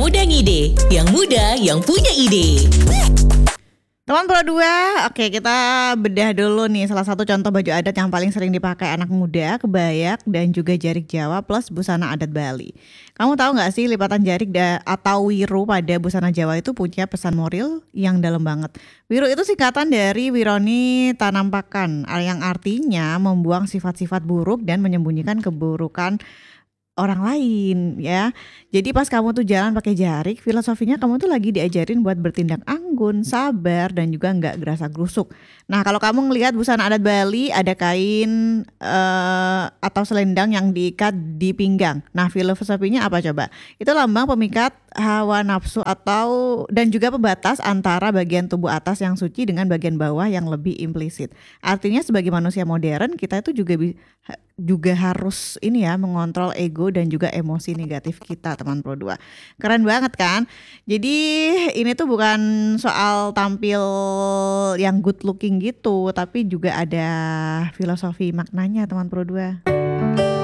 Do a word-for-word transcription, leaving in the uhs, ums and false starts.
Muda Ngide, yang muda yang punya ide. Teman Pro dua, oke kita bedah dulu nih salah satu contoh baju adat yang paling sering dipakai anak muda, kebayak dan juga jarik Jawa plus busana adat Bali. Kamu tahu nggak sih lipatan jarik da- atau wiru pada busana Jawa itu punya pesan moral yang dalam banget. Wiru itu singkatan dari Wironi Tanampakan yang artinya membuang sifat-sifat buruk dan menyembunyikan keburukan orang lain ya. Jadi pas kamu tuh jalan pakai jarik, filosofinya kamu tuh lagi diajarin buat bertindak anggun, sabar dan juga nggak gerasa gerusuk. Nah kalau kamu ngelihat busana adat Bali ada kain eh, atau selendang yang diikat di pinggang. Nah filosofinya apa coba? Itu lambang pemikat hawa nafsu atau dan juga pembatas antara bagian tubuh atas yang suci dengan bagian bawah yang lebih implisit. Artinya sebagai manusia modern kita itu juga bi- juga harus ini ya mengontrol ego dan juga emosi negatif kita teman Pro dua. Keren banget kan? Jadi ini tuh bukan soal tampil yang good looking gitu, tapi juga ada filosofi maknanya teman Pro dua.